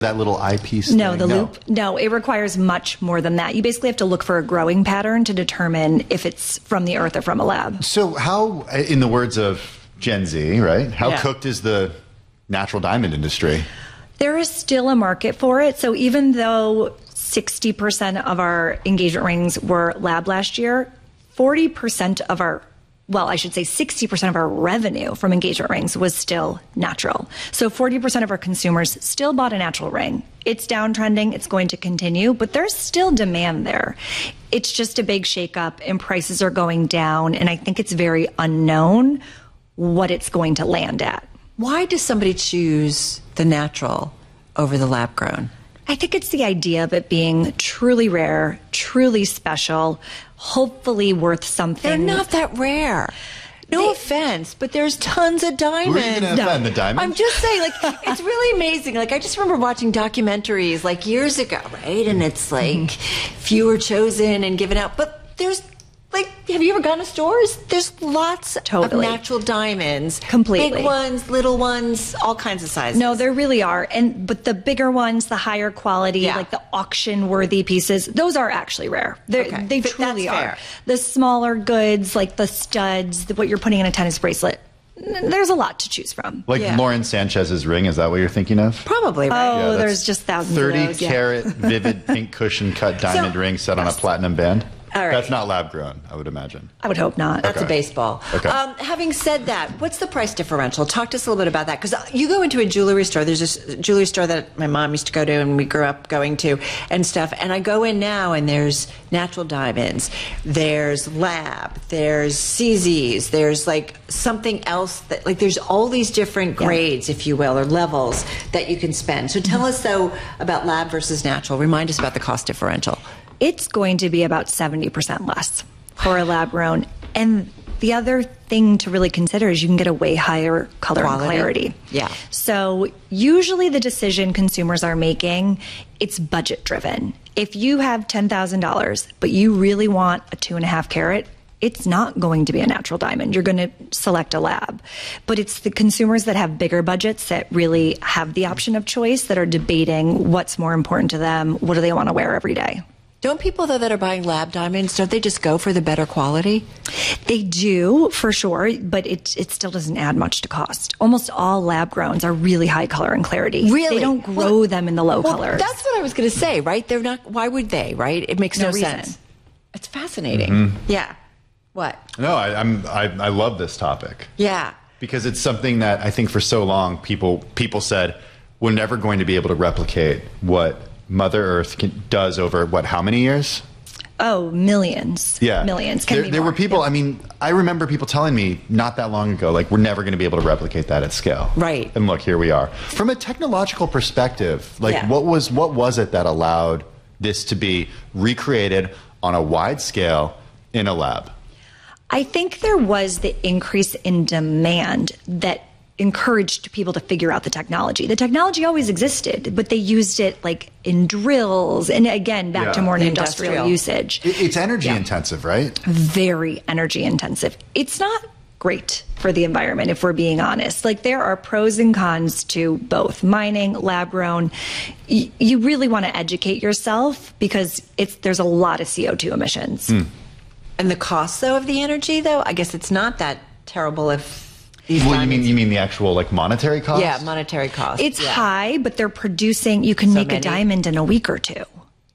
That little eyepiece No, thing? the loop. No, it requires much more than that. You basically have to look for a growing pattern to determine if it's from the earth or from a lab. So how, in the words of Gen Z, right? How cooked is the natural diamond industry? There is still a market for it. So even though 60% of our engagement rings were lab last year, 40% of our, well, I should say 60% of our revenue from engagement rings was still natural. So 40% of our consumers still bought a natural ring. It's downtrending, it's going to continue, but there's still demand there. It's just a big shakeup and prices are going down, and I think it's very unknown what it's going to land at. Why does somebody choose the natural over the lab grown? I think it's the idea of it being truly rare, truly special, hopefully worth something. They're not that rare. No offense, but there's tons of diamonds. Who are you going to offend, the diamond? I'm just saying, like, it's really amazing. Like, I just remember watching documentaries, like, years ago, right? And it's like, few are chosen and given out. But there's, like, have you ever gone to stores? There's lots of natural diamonds. Completely. Big ones, little ones, all kinds of sizes. No, there really are. But the bigger ones, the higher quality, like the auction-worthy pieces, those are actually rare. They truly are. The smaller goods, like the studs, what you're putting in a tennis bracelet, there's a lot to choose from. Like Lauren Sanchez's ring, is that what you're thinking of? Probably, right? Oh, there's just thousands of those. 30-carat vivid pink cushion cut diamond ring set on a platinum band? All right. That's not lab grown, I would imagine. I would hope not. That's a baseball. Okay. Having said that, what's the price differential? Talk to us a little bit about that. Because you go into a jewelry store. There's this jewelry store that my mom used to go to and we grew up going to and stuff. And I go in now and there's natural diamonds. There's lab. There's CZs. There's like something else that, like, there's all these different grades, if you will, or levels that you can spend. So tell us, though, about lab versus natural. Remind us about the cost differential. It's going to be about 70% less for a lab grown. And the other thing to really consider is you can get a way higher color and clarity. Yeah. So usually the decision consumers are making, it's budget driven. If you have $10,000, but you really want a 2.5 carat, it's not going to be a natural diamond. You're going to select a lab. But it's the consumers that have bigger budgets that really have the option of choice, that are debating what's more important to them. What do they want to wear every day? Don't people, though, that are buying lab diamonds, don't they just go for the better quality? They do, for sure, but it still doesn't add much to cost. Almost all lab growns are really high color and clarity. Really? They don't grow them in the low colors. That's what I was going to say, right? They're not. Why would they, right? It makes no sense. It's fascinating. Yeah. What? No, I love this topic. Yeah. Because it's something that I think for so long people said we're never going to be able to replicate what Mother Earth does over, how many years? Oh, millions. Yeah. Millions. There were people, I mean, I remember people telling me not that long ago, like, we're never going to be able to replicate that at scale. Right. And look, here we are. From a technological perspective, like, what was it that allowed this to be recreated on a wide scale in a lab? I think there was the increase in demand that encouraged people to figure out the technology. The technology always existed, but they used it like in drills, and again, back to more industrial usage. It's energy intensive, right? Very energy intensive. It's not great for the environment, if we're being honest. Like, there are pros and cons to both mining, lab grown. You really want to educate yourself because there's a lot of CO2 emissions. And the cost, though, of the energy, though, I guess it's not that terrible if... Well, you mean the actual, like, monetary cost? Yeah, monetary cost. It's high, but they're producing, you can make a diamond in a week or two.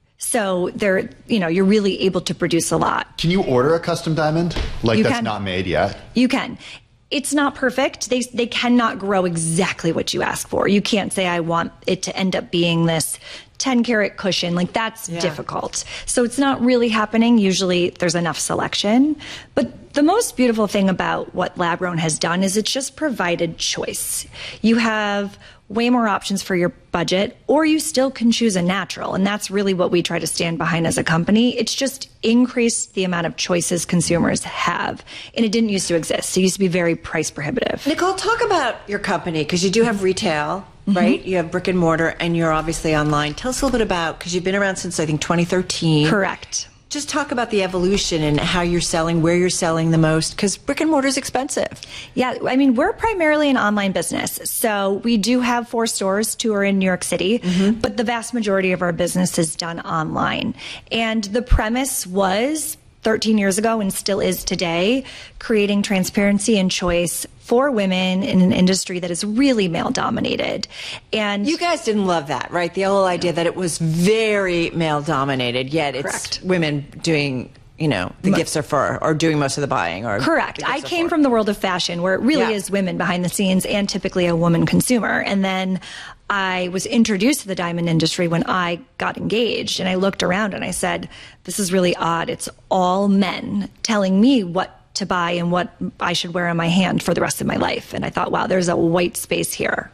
So you're really able to produce a lot. Can you order a custom diamond? Like, that's not made yet? You can. It's not perfect. They cannot grow exactly what you ask for. You can't say, I want it to end up being this 10-carat cushion. Like, that's difficult. So it's not really happening. Usually there's enough selection. But the most beautiful thing about what lab grown has done is it's just provided choice. You have way more options for your budget, or you still can choose a natural. And that's really what we try to stand behind as a company. It's just increased the amount of choices consumers have. And it didn't used to exist. It used to be very price prohibitive. Nicole, talk about your company, because you do have retail, right? You have brick and mortar, and you're obviously online. Tell us a little bit about, because you've been around since, I think, 2013. Correct. just talk about the evolution and how you're selling, where you're selling the most, because brick and mortar is expensive. Yeah, I mean, we're primarily an online business. So we do have 4 stores, 2 are in New York City, but the vast majority of our business is done online. And the premise was 13 years ago and still is today, creating transparency and choice for women in an industry that is really male dominated. And you guys didn't love that, right? The whole idea that it was very male dominated, yet it's women doing, you know, the gifts are for, or doing most of the buying. Or correct. I came from the world of fashion where it really is women behind the scenes and typically a woman consumer. And then I was introduced to the diamond industry when I got engaged, and I looked around and I said, this is really odd. It's all men telling me what to buy and what I should wear on my hand for the rest of my life. And I thought, wow, there's a white space here.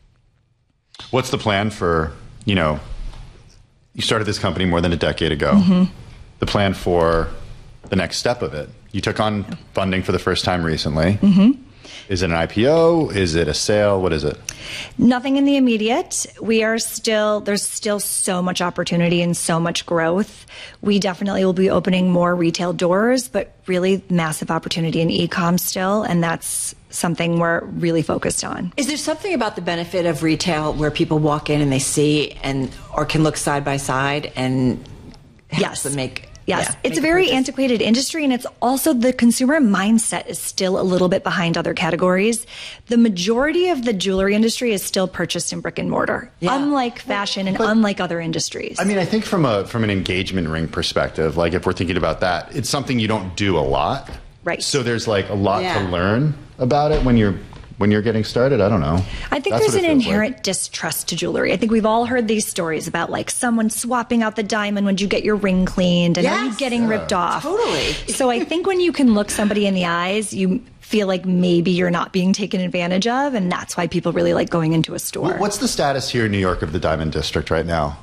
What's the plan for, you know, you started this company more than a decade ago. The plan for the next step of it. You took on funding for the first time recently. Is it an IPO? Is it a sale? What is it? Nothing in the immediate. There's still so much opportunity and so much growth. We definitely will be opening more retail doors, but really massive opportunity in e-com still. And that's something we're really focused on. Is there something about the benefit of retail where people walk in and they see or can look side by side and helps them make... Yes, it's a very antiquated industry, and it's also the consumer mindset is still a little bit behind other categories. The majority of the jewelry industry is still purchased in brick and mortar, unlike fashion and unlike other industries. I mean, I think from an engagement ring perspective, like if we're thinking about that, it's something you don't do a lot. Right. So there's like a lot to learn about it when you're getting started. I don't know. I think there's an inherent distrust to jewelry. I think we've all heard these stories about like someone swapping out the diamond when you get your ring cleaned, and are you getting ripped off? Totally. So I think when you can look somebody in the eyes, you feel like maybe you're not being taken advantage of, and that's why people really like going into a store. What's the status here in New York of the Diamond District right now?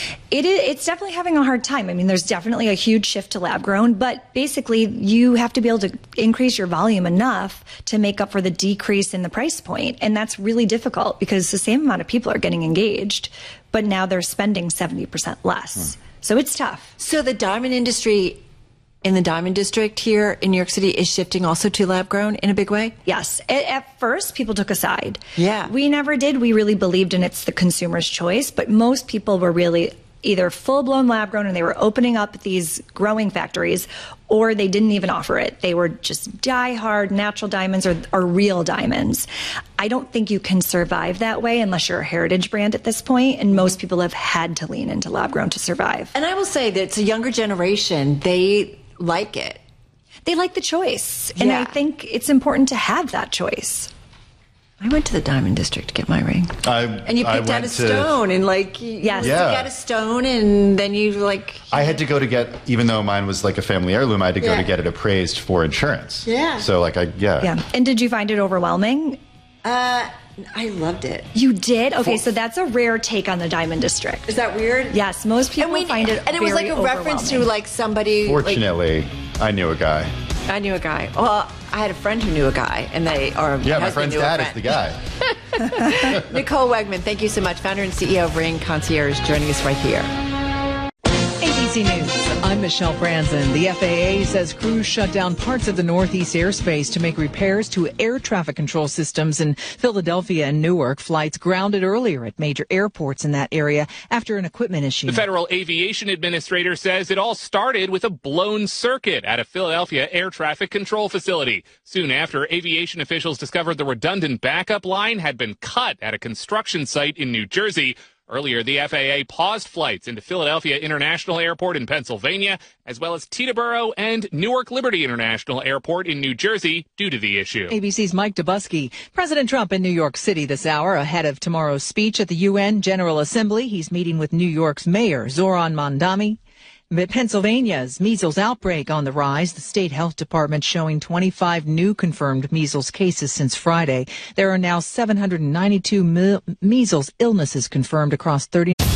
It's definitely having a hard time. I mean, there's definitely a huge shift to lab grown, but basically you have to be able to increase your volume enough to make up for the decrease in the price point. And that's really difficult because the same amount of people are getting engaged, but now they're spending 70% less. So it's tough. So the diamond industry in the Diamond District here in New York City is shifting also to lab grown in a big way? Yes. At first, people took a side. Yeah. We never did. We really believed in it's the consumer's choice, but most people were really either full-blown lab grown and they were opening up these growing factories, or they didn't even offer it. They were just die-hard natural diamonds or real diamonds. I don't think you can survive that way unless you're a heritage brand at this point, and most people have had to lean into lab grown to survive. And I will say that it's a younger generation. They like it. They like the choice. And I think it's important to have that choice. I went to the Diamond District to get my ring. And you picked out a stone and like, you picked out a stone and then you like... I had to go to get, even though mine was like a family heirloom, I had to go to get it appraised for insurance. Yeah. So like, Yeah. And did you find it overwhelming? I loved it. You did? Okay, so that's a rare take on the Diamond District. Is that weird? Yes, most people find it and it was like a reference to like somebody... Fortunately, I knew a guy. I knew a guy. Well, I had a friend who knew a guy, and my friend's dad is the guy. Nicole Wegman, thank you so much, founder and CEO of Ring Concierge, joining us right here. ABC News, I'm Michelle Franzen. The FAA says crews shut down parts of the Northeast airspace to make repairs to air traffic control systems in Philadelphia and Newark. Flights grounded earlier at major airports in that area after an equipment issue. The Federal Aviation Administrator says it all started with a blown circuit at a Philadelphia air traffic control facility. Soon after, aviation officials discovered the redundant backup line had been cut at a construction site in New Jersey. Earlier, the FAA paused flights into Philadelphia International Airport in Pennsylvania, as well as Teterboro and Newark Liberty International Airport in New Jersey due to the issue. ABC's Mike Dubusky. President Trump in New York City this hour ahead of tomorrow's speech at the UN General Assembly. He's meeting with New York's Mayor Zoran Mandami. Pennsylvania's measles outbreak on the rise. The state health department showing 25 new confirmed measles cases since Friday. There are now 792 measles illnesses confirmed across 30.